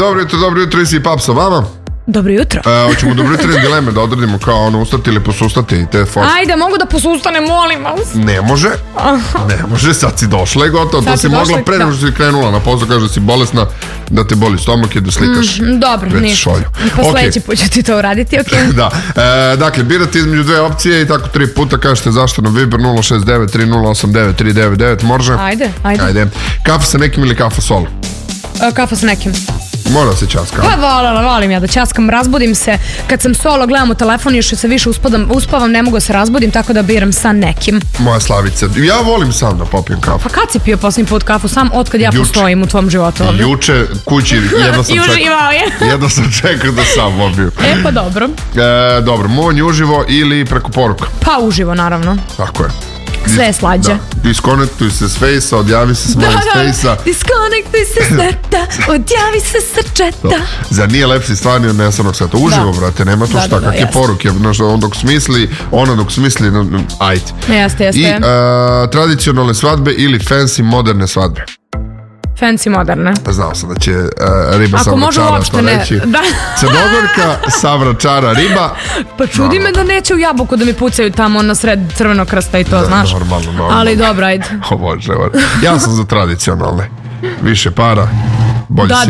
Dobro jutro, i si Pap sa vama. Dobro jutro. Hoćemo dobro jutro dileme da odredimo kao ono ustati ili posustati i te force. Ajde, mogu da posustanem, molim vas. Ne može, sad si došla i gotovo. To si mogla pre nego što si krenula na posao, kaže da si bolesna, da te boli stomak i da slikaš. Dobro, ništa. Pa sledeći put ću ti to uraditi, okej? Da, dakle, birate između dve opcije i tako 3 puta kažete zašto na Viber 069 3089 399, može? Ajde. Kafa sa nekim ili kafa solo? Kafa sa nekim. Mora se časkam. Pa volim ja da časkam, razbudim se. Kad sam solo, gledam u telefon i još se više uspavam, ne mogu se razbudim, tako da biram sa nekim. Moja Slavica, ja volim sam da popijem kafu. Pa kad si pio posljednji put kafu sam, otkad ja postojim u tvom životu? Juče kući, jedno sam čekao da sam popijem. Pa dobro. Dobro, muvanje uživo ili preko poruka? Pa uživo, naravno. Tako je. Sve je slađe. Diskonektuj se s Face-a, odjavi se s MySpace-a. Diskonektuj se s neta, odjavi se sa četa. Zar nije lepši stvarni od nesanog sveta? Uživo, brate, nema to šta, kakve poruke. On dok smisli, ajde. Jeste. I tradicionalne svadbe ili fancy moderne svadbe? Fancy moderne. Znao sam da će riba sa vračara što reći. Crnogorka sa vračara riba. Pa čudi me da neće u jabuku da mi pucaju tamo na sred Crvenog krsta i to, znaš. Normalno. Ali dobro, ajde. Ja sam za tradicionalne. Više para, bolji